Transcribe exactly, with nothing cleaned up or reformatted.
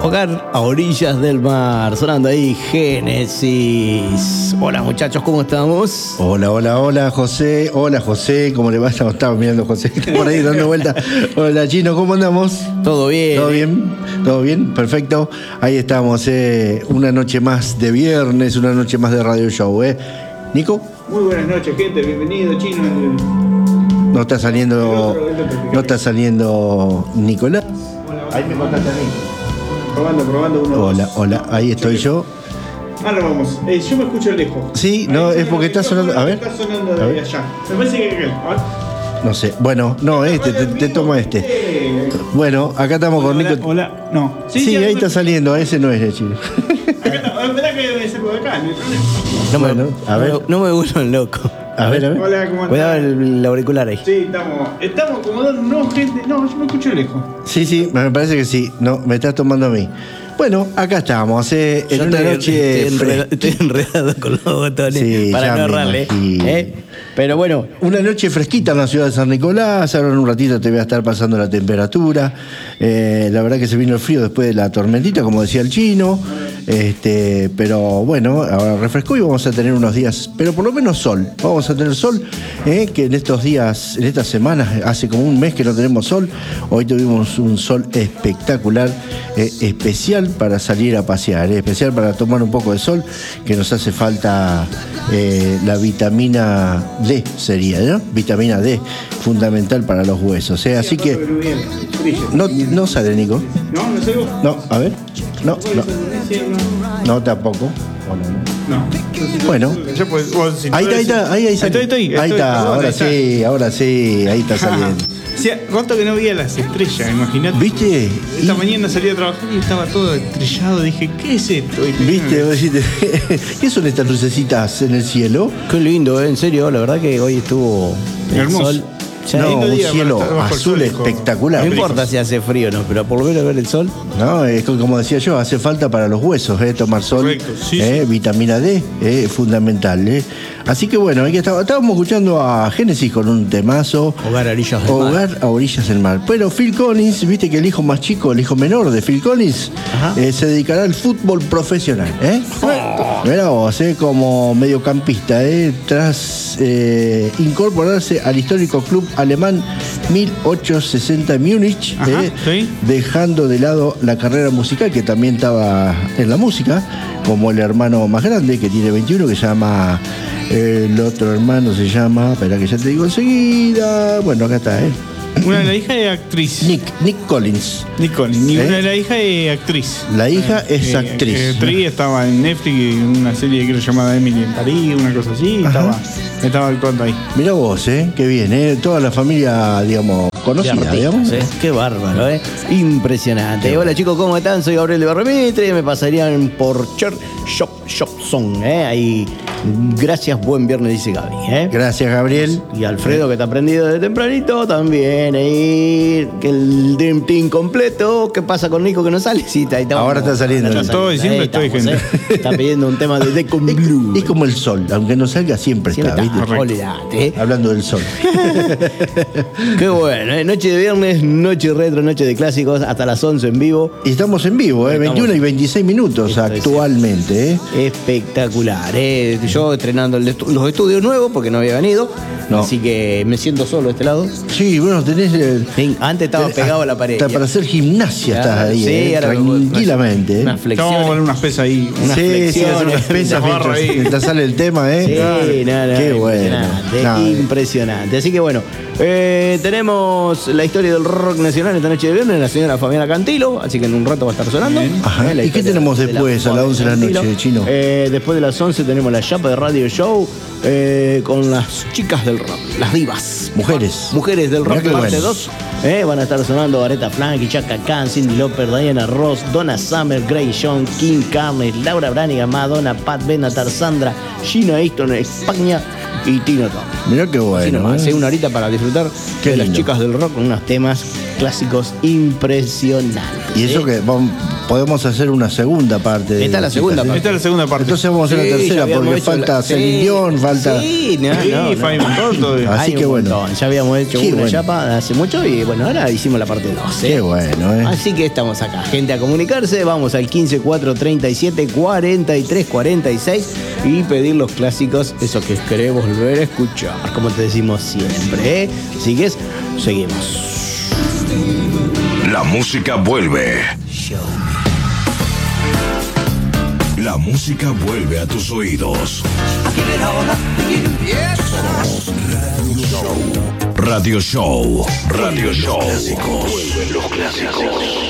Hogar a orillas del mar, sonando ahí Génesis. Hola muchachos, ¿cómo estamos? Hola, hola, hola José. Hola José, ¿cómo le va? Estamos mirando José por ahí dando vuelta. Hola Chino, ¿cómo andamos? Todo bien. ¿Todo bien? ¿Todo bien? Perfecto. Ahí estamos, eh. una noche más de viernes, una noche más de Radio Show, ¿eh? Nico. Muy buenas noches, gente. Bienvenido, Chino. No está saliendo, el otro, el otro, no está saliendo Nicolás. Hola, hola. Ahí me contaste a mí. Probando, probando uno. Hola, dos. hola, ahí estoy yo. Ahora vamos. Eh, yo me escucho lejos. Sí, no, Ahí es porque está sonando. A ver. Está sonando A de ver. allá. Me parece que aquel. A ver. No sé. Bueno, no, este, te, te tomo este. Eh, Bueno, acá estamos con hola, Nico. hola. No. Sí, ahí está saliendo, ese no es el chino. Acá está. Espera que debe ser por acá, no hay problema. No me, Bueno, a ver. no, no me vuelvan loco. A ver, a ver. Hola, ¿cómo Cuidado andás? el, el auricular ahí. Sí, estamos. Estamos acomodando. No, gente. No, yo me escucho lejos. Sí, sí, me parece que sí. No, me estás tomando a mí. Bueno, acá estamos, eh, en Yo una estoy, noche. estoy, enredado, fre- estoy enredado con los botones Sí, para ya no me errarle. imagino. ¿eh? Pero bueno, Una noche fresquita en la ciudad de San Nicolás. Ahora en un ratito te voy a estar pasando la temperatura. Eh, la verdad que se vino el frío después de la tormentita, como decía el chino. Este, pero bueno, ahora refrescó y vamos a tener unos días, pero por lo menos sol. Vamos a tener sol, eh, que en estos días, en estas semanas, hace como un mes que no tenemos sol. Hoy tuvimos un sol espectacular, eh, especial para salir a pasear, eh, especial para tomar un poco de sol, que nos hace falta eh, la vitamina D, sería, ¿no? Vitamina D, fundamental para los huesos. Eh. Así que no, no sale, Nico. No, no salgo. No, a ver. No, no, no tampoco. No. Bueno. Yo, pues, vos, si no Ahí está, ahí decís- está, ahí, ahí sale. Estoy, estoy, Ahí estoy, está, perdón, ahora ahí está. sí, ahora sí, ahí está saliendo. Sí, cuánto que no veía las estrellas, imagínate. ¿Viste? Esta Y- mañana salí a trabajar y estaba todo estrellado. Dije, ¿qué es esto? Y tenía- ¿Viste? Vos dijiste, ¿qué son estas lucecitas en el cielo? qué lindo, ¿eh? En serio, la verdad que hoy estuvo el Hermoso. sol. Ya No, lindo un día para cielo estar bajo el azul sol, hijo. espectacular. no importa si hace frío o no, pero por lo menos ver el sol. No, es co- como decía yo, hace falta para los huesos, ¿eh? Tomar sol, Correcto, sí, ¿eh? sí. Vitamina D, es fundamental. ¿eh? Así que bueno, aquí estaba, estábamos escuchando a Génesis con un temazo. Hogar a orillas del mar. Hogar a orillas del mar. Pero Phil Collins, viste que el hijo más chico, el hijo menor de Phil Collins, eh, se dedicará al fútbol profesional. ¿eh? Mirá vos, ¿eh? Como mediocampista, ¿eh? tras eh, incorporarse al histórico club alemán mil ochocientos sesenta Múnich, Ajá, ¿eh? sí. dejando de lado la carrera musical, que también estaba en la música, como el hermano más grande, que tiene veintiuno, que se llama... El otro hermano se llama, espera que ya te digo enseguida. Bueno, acá está, ¿eh? Una de la hija es actriz. Nick, Nick Collins. Nicole. Y ¿Eh? una de la hija es actriz. La hija es Eh, actriz. eh, actriz, estaba en Netflix en una serie creo llamada Emily en París, una cosa así. Ajá. Estaba, estaba actuando ahí. Mirá vos, ¿eh? Qué bien, ¿eh? Toda la familia, digamos, Qué conocida, artistas, digamos. ¿eh? Qué bárbaro, ¿eh? Impresionante. Hola chicos, ¿cómo están? Soy Gabriel de Barremitre. Me pasarían por Cher Shop Shop Song, ¿eh? Ahí, gracias, buen viernes, dice Gaby, ¿eh? Gracias, Gabriel. Y Alfredo, que está prendido desde tempranito, también ahí. Que el Dream Team completo. ¿Qué pasa con Nico que no sale? Sí, ahí estamos. Ahora está saliendo. Ahora Yo está todo saliendo. diciembre Ahí estoy, estamos, ¿eh? Está pidiendo un tema de Decon Es, Blue. es como el sol, aunque no salga, siempre, Siempre está, está, ¿viste? olvidate, ¿eh? Hablando del sol. Qué bueno, ¿eh? Noche de viernes, noche retro, noche de clásicos, hasta las once en vivo. Y estamos en vivo, ¿eh? Estamos- veintiuno y veintiséis minutos Esto es- actualmente, ¿eh? Espectacular, ¿eh? Yo estrenando el estu- los estudios nuevos porque no había venido. No. Así que me siento solo de este lado. Sí, bueno, tenés... el- Sí, antes estaba tenés- pegado a la pared. hasta para hacer gimnasia estás ahí, Sí, ¿eh? ahora me- Tranquilamente, ¿eh? Unas Estamos a poner flexiones. unas pesas ahí. unas Sí, sí, flexiones, hacer unas pesas unas barras mientras, ahí. mientras sale el tema, ¿eh? Sí, nada, nada, Qué bueno. impresionante, Nada. impresionante. Así que bueno, eh, tenemos la historia del rock nacional esta noche de viernes, la señora Fabiana Cantilo, así que en un rato va a estar sonando. Ajá. Eh, la ¿Y qué historia tenemos de después, a las once de la Cantilo. noche, Chino? Eh, después de las once tenemos la chapa de Radio Show eh, con las chicas del rock, las divas. Mujeres. Mujeres del Mirá rock qué parte bueno. dos. Eh, van a estar sonando Aretha Franklin, Chaka Khan, Cyndi Lauper, Diana Ross, Donna Summer, Grace Jones, Kim Carnes, Laura Branigan, Madonna, Pat Benatar, Sandra, Gina Easton, España y Tina Turner. Mirá qué Así bueno. nomás, ¿eh? ¿eh? Una horita para disfrutar Qué de las lindo. chicas del rock con unos temas clásicos impresionantes. Y eso ¿eh? que vamos, podemos hacer una segunda parte. De Esta es la segunda parte. Esta es la segunda parte. Entonces vamos a hacer Sí, la ya tercera habíamos porque hecho falta la- Celine sí, Dion, falta. Sí, no, Sí, no, no. fue un montón todavía. Así Hay que un bueno. montón. Ya habíamos hecho Qué una bueno. chapa hace mucho y bueno, ahora hicimos la parte dos. ¿eh? Qué bueno, ¿eh? Así que estamos acá, gente, a comunicarse. Vamos al quince cuatro treinta y siete cuarenta y tres cuarenta y seis y pedir los clásicos, esos que querés volver a escuchar, como te decimos siempre. ¿eh? Así que es, seguimos. La música vuelve. La música vuelve a tus oídos. Radio Show. Radio Show. Radio Show. Vuelven los clásicos.